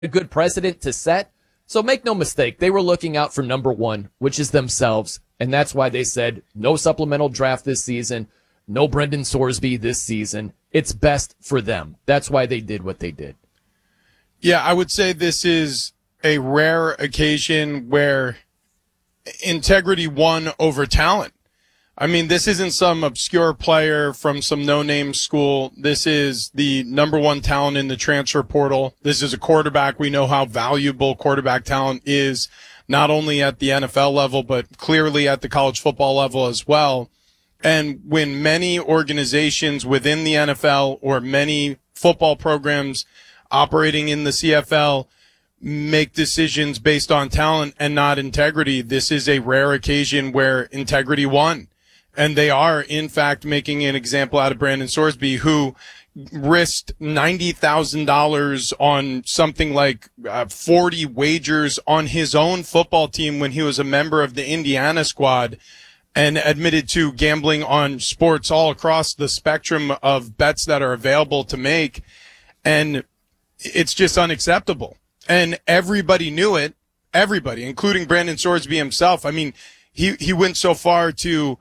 a good precedent to set. So make no mistake, they were looking out for number one, which is themselves. And that's why they said no supplemental draft this season, no Brendan Sorsby this season. It's best for them. That's why they did what they did. Yeah, I would say this is a rare occasion where integrity won over talent. I mean, this isn't some obscure player from some no-name school. This is the number one talent in the transfer portal. This is a quarterback. We know how valuable quarterback talent is, not only at the NFL level, but clearly at the college football level as well. And when many organizations within the NFL or many football programs operating in the CFL make decisions based on talent and not integrity, this is a rare occasion where integrity won. And they are, in fact, making an example out of Brandon Sorsby, who risked $90,000 on something like 40 wagers on his own football team when he was a member of the Indiana squad, and admitted to gambling on sports all across the spectrum of bets that are available to make. And it's just unacceptable. And everybody knew it. Everybody, including Brandon Sorsby himself. I mean, he went so far to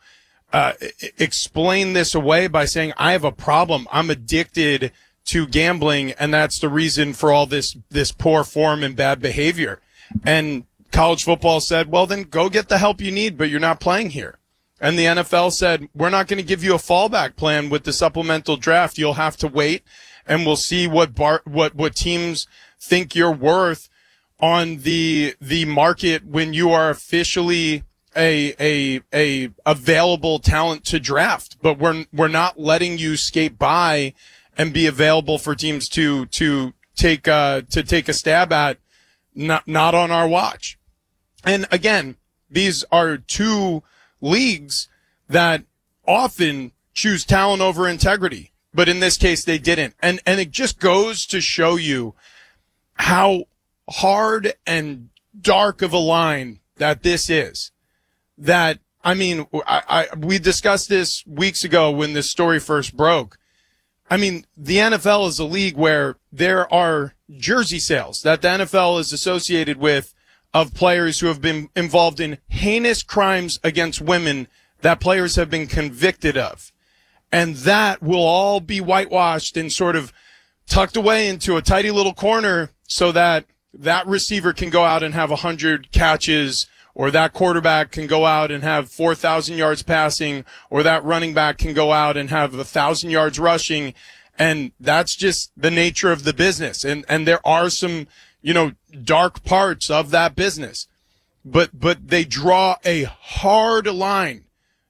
explain this away by saying, I have a problem. I'm addicted to gambling, and that's the reason for all this poor form and bad behavior. And college football said, well, then go get the help you need, but you're not playing here. And the NFL said, we're not going to give you a fallback plan with the supplemental draft. You'll have to wait, and we'll see what teams think you're worth on the market when you are officially a available talent to draft. But we're not letting you skate by and be available for teams to take a stab at, not on our watch. And again, these are two leagues that often choose talent over integrity, but in this case they didn't. And it just goes to show you how hard and dark of a line that this is. That, I mean, we discussed this weeks ago when this story first broke. I mean, the NFL is a league where there are jersey sales that the NFL is associated with of players who have been involved in heinous crimes against women that players have been convicted of. And that will all be whitewashed and sort of tucked away into a tidy little corner so that that receiver can go out and have 100 catches, or that quarterback can go out and have 4,000 yards passing, or that running back can go out and have 1,000 yards rushing. And that's just the nature of the business. And there are some, dark parts of that business, but they draw a hard line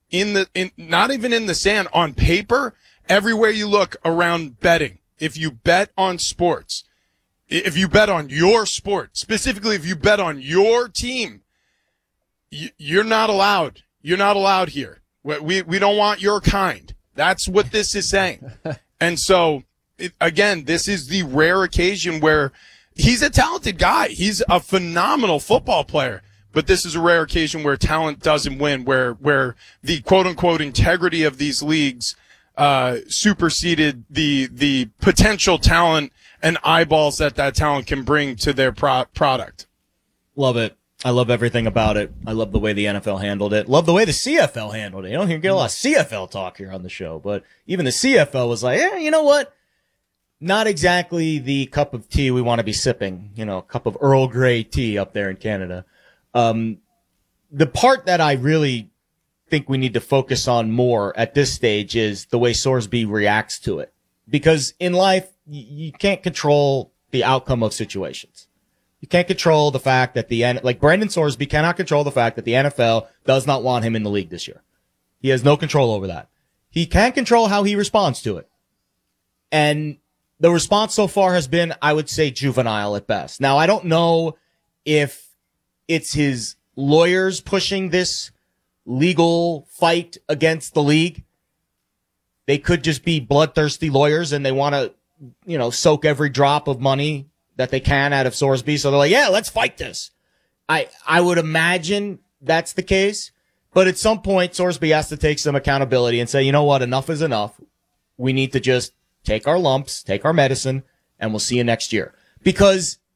not even in the sand, on paper, everywhere you look around betting. If you bet on sports, if you bet on your sport, specifically if you bet on your team, you're not allowed. You're not allowed here. We don't want your kind. That's what this is saying. And so, again, this is the rare occasion where he's a talented guy. He's a phenomenal football player. But this is a rare occasion where talent doesn't win, where the quote-unquote integrity of these leagues superseded the potential talent and eyeballs that talent can bring to their product. Love it. I love everything about it. I love the way the NFL handled it. Love the way the CFL handled it. You don't hear get a lot of CFL talk here on the show, but even the CFL was like, you know what? Not exactly the cup of tea we want to be sipping, a cup of Earl Grey tea up there in Canada. The part that I really think we need to focus on more at this stage is the way Sorsby reacts to it. Because in life, you can't control the outcome of situations. You can't control the fact that Brandon Sorsby cannot control the fact that the NFL does not want him in the league this year. He has no control over that. He can control how he responds to it. And the response so far has been, I would say, juvenile at best. Now, I don't know if it's his lawyers pushing this legal fight against the league. They could just be bloodthirsty lawyers and they want to, soak every drop of money that they can out of Sorsby. So they're like, yeah, let's fight this. I would imagine that's the case. But at some point, Sorsby has to take some accountability and say, you know what? Enough is enough. We need to just take our lumps, take our medicine, and we'll see you next year. Because